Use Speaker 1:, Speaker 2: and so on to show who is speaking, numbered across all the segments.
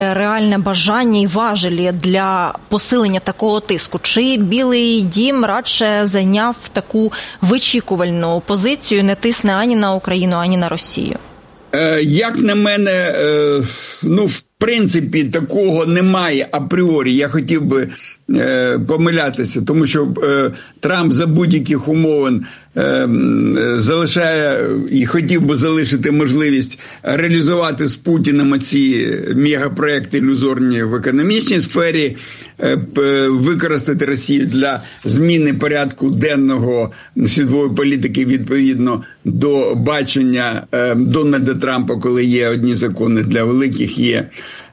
Speaker 1: реальне бажання і важелі для посилення такого тиску? Чи Білий дім радше зайняв таку вичікувальну позицію, не тисне ані на Україну, ані на Росію?
Speaker 2: Як на мене, в принципі, такого немає апріорі. Я хотів би помилятися, тому що Трамп за будь-яких умовин залишає і хотів би залишити можливість реалізувати з Путіним ці мегапроекти ілюзорні в економічній сфері, використати Росію для зміни порядку денного світової політики відповідно до бачення Дональда Трампа, коли є одні закони для великих, є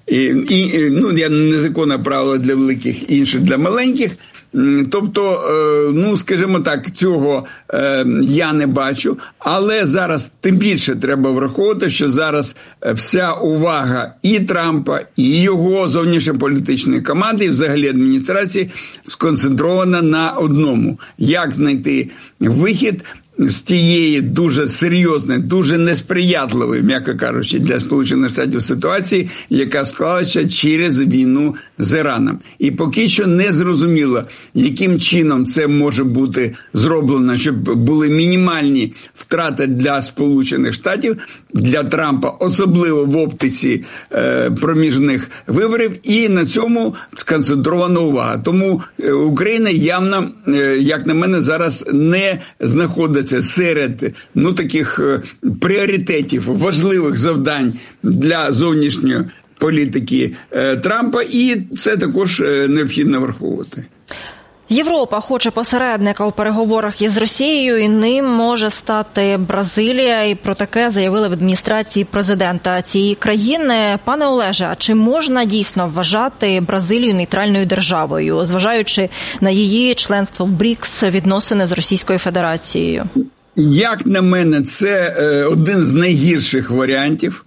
Speaker 2: незаконне правило для великих, інше для маленьких. Тобто, скажімо так, цього я не бачу, але зараз тим більше треба враховувати, що зараз вся увага і Трампа, і його зовнішньополітичної команди, і взагалі адміністрації сконцентрована на одному – як знайти вихід з тієї дуже серйозної, дуже несприятливої, м'яко кажучи, для Сполучених Штатів ситуації, яка склалася через війну з Іраном. І поки що не зрозуміло, яким чином це може бути зроблено, щоб були мінімальні втрати для Сполучених Штатів, для Трампа, особливо в оптиці проміжних виборів, і на цьому сконцентрована увага. Тому Україна явно, як на мене, зараз не знаходиться серед таких пріоритетів, важливих завдань для зовнішньої політики Трампа, і це також необхідно враховувати.
Speaker 1: Європа хоче посередника у переговорах із Росією, і ним може стати Бразилія, і про таке заявили в адміністрації президента цієї країни. Пане Олеже, а чи можна дійсно вважати Бразилію нейтральною державою, зважаючи на її членство в БРІКС, відносини з Російською Федерацією?
Speaker 2: Як на мене, це один з найгірших варіантів.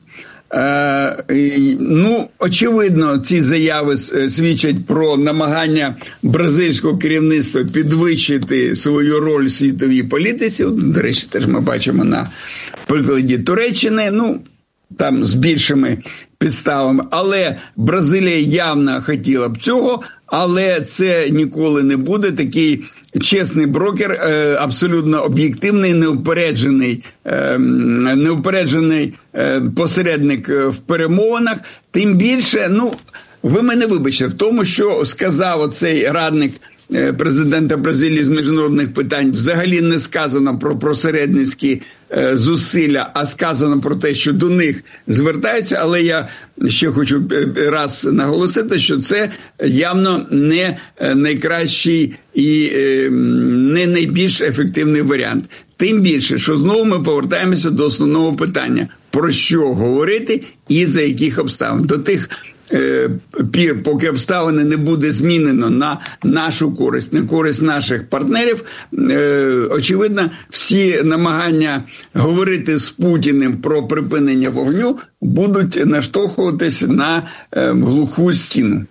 Speaker 2: Очевидно, ці заяви свідчать про намагання бразильського керівництва підвищити свою роль в світовій політиці. До речі, теж ми бачимо на прикладі Туреччини, там з більшими підставами. Але Бразилія явно хотіла б цього, але це ніколи не буде такий чесний брокер, абсолютно об'єктивний, неупереджений посередник в перемовинах. Тим більше, ви мене вибачте, в тому, що сказав оцей радник президента Бразилії з міжнародних питань, взагалі не сказано про посередницькі зусилля, а сказано про те, що до них звертаються, але я ще хочу раз наголосити, що це явно не найкращий і не найбільш ефективний варіант. Тим більше, що знову ми повертаємося до основного питання. Про що говорити і за яких обставин? До тих пір, поки обставини не буде змінено на нашу користь, на користь наших партнерів, очевидно, всі намагання говорити з Путіним про припинення вогню будуть наштовхуватись на глуху стіну.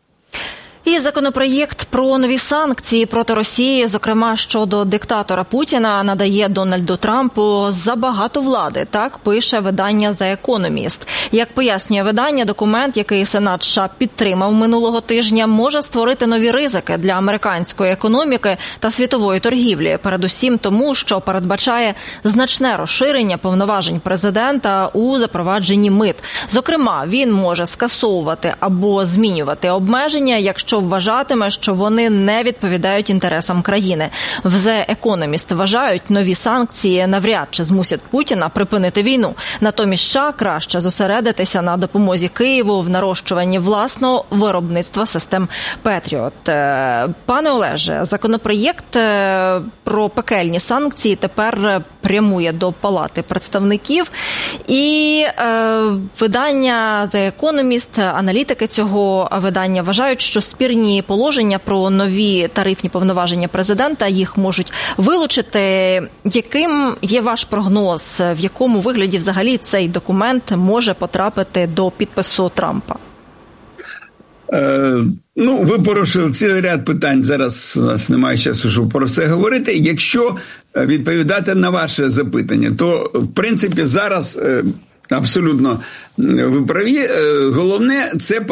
Speaker 1: І законопроєкт про нові санкції проти Росії, зокрема щодо диктатора Путіна, надає Дональду Трампу забагато влади, так пише видання The Economist. Як пояснює видання, документ, який Сенат США підтримав минулого тижня, може створити нові ризики для американської економіки та світової торгівлі, передусім тому, що передбачає значне розширення повноважень президента у запровадженні мит. Зокрема, він може скасовувати або змінювати обмеження, якщо вважатиме, що вони не відповідають інтересам країни. В The Economist вважають, нові санкції навряд чи змусять Путіна припинити війну. Натомість США краще зосередитися на допомозі Києву в нарощуванні власного виробництва систем Петріот. Пане Олеже, законопроєкт про пекельні санкції тепер прямує до Палати представників. І видання The Economist, аналітики цього видання вважають, що спірні положення про нові тарифні повноваження президента, їх можуть вилучити. Яким є ваш прогноз, в якому вигляді взагалі цей документ може потрапити до підпису Трампа?
Speaker 2: Ви порушили цілий ряд питань. Зараз у нас немає часу, щоб про це говорити. Якщо відповідати на ваше запитання, то, в принципі, зараз Абсолютно ви праві. Головне – це